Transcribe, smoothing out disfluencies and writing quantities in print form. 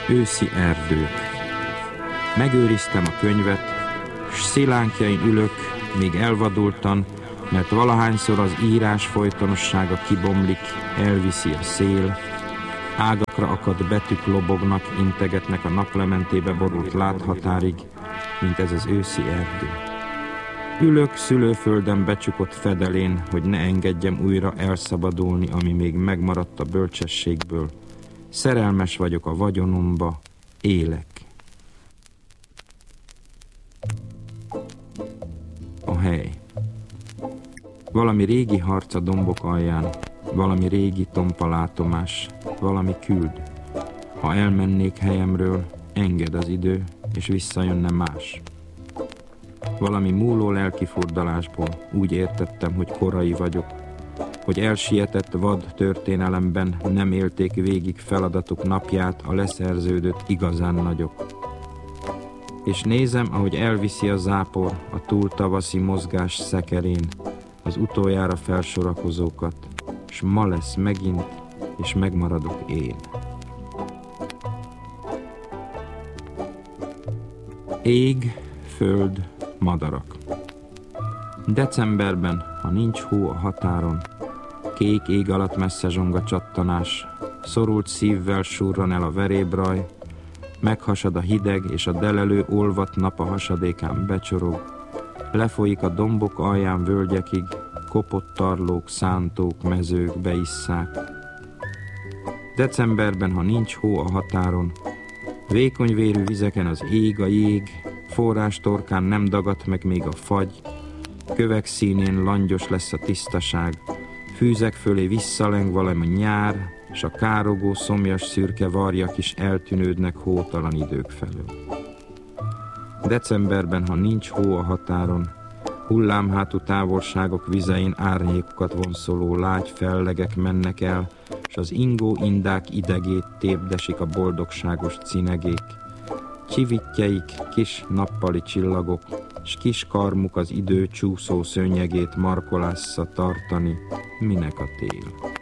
Őszi erdő. Megőriztem a könyvet, s szilánkjain ülök, még elvadultan, mert valahányszor az írás folytonossága kibomlik, elviszi a szél, ágakra akadt betűk lobognak, integetnek a naplementébe borult láthatárig, mint ez az őszi erdő. Ülök szülőföldem becsukott fedelén, hogy ne engedjem újra elszabadulni, ami még megmaradt a bölcsességből. Szerelmes vagyok a vagyonomba, élek. A hely. Valami régi harc a dombok alján, valami régi tompa látomás, valami küld. Ha elmennék helyemről, enged az idő, és visszajönne más. Valami múló lelkifurdalásból úgy értettem, hogy korai vagyok, hogy elsietett vad történelemben nem élték végig feladatuk napját a leszerződött igazán nagyok. És nézem, ahogy elviszi a zápor a túl tavaszi mozgás szekerén az utoljára felsorakozókat, s ma lesz megint, és megmaradok én. Ég, föld, madarak. Decemberben, ha nincs hó a határon, kék ég alatt messze zsonga csattanás, szorult szívvel surran el a verébraj, meghasad a hideg, és a delelő olvadt nap a hasadékán becsorog, lefolyik a dombok alján völgyekig, kopott tarlók, szántók, mezők beisszák. Decemberben, ha nincs hó a határon, vékonyvérű vizeken az ég, a jég, forrás torkán nem dagadt meg még a fagy, kövek színén langyos lesz a tisztaság, fűzek fölé visszaleng valami nyár, s a károgó, szomjas szürke varjak is eltűnődnek hótalan idők felől. Decemberben, ha nincs hó a határon, hullámhátú távolságok vizein árnyékokat vonszoló lágy fellegek mennek el, s az ingó indák idegét tépdesik a boldogságos cinegék. Csivitjeik kis nappali csillagok, s kis karmuk az idő csúszó szőnyegét markolásza tartani, minek a tél.